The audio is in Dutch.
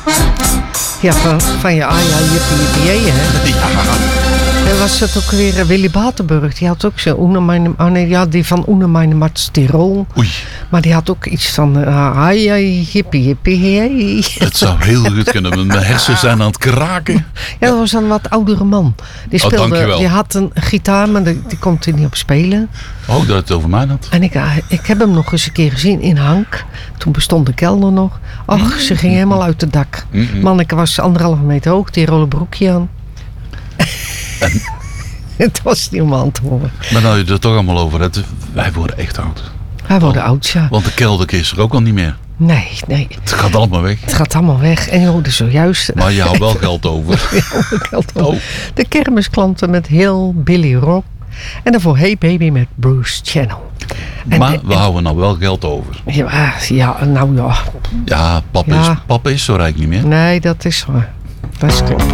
Ja, van je jippie, hè? Ja. En was dat ook weer Willy Batenburg? Die had ook zo die van Oene Meine Mats Tirol. Oei. Maar die had ook iets van jippie, hey. Het zou heel goed kunnen. Mijn hersens zijn aan het kraken. Ja, dat was een wat oudere man. Die speelde, dankjewel. die had een gitaar, maar die kon er niet op spelen. Oh, dat het over mij had. En ik heb hem nog eens een keer gezien in Hank. Toen bestond de kelder nog. Och, ze ging helemaal uit het dak. Manneke was 1,5 meter hoog, die rolle broekje aan. Het was niet om aan te horen. Maar nou je er toch allemaal over hebt, wij worden echt oud. Wij worden oud, ja. Want de kelder is er ook al niet meer. Nee. Het gaat allemaal weg. Het gaat allemaal weg. En je hoorde zojuist... Maar je houdt wel geld over. Oh. De kermisklanten met heel Billy Rock. En daarvoor Hey Baby met Bruce Channel. Maar we houden nou wel geld over. Ja, nou ja. Ja, papa is zo rijk niet meer. Nee, dat is waar. Dat is klopt.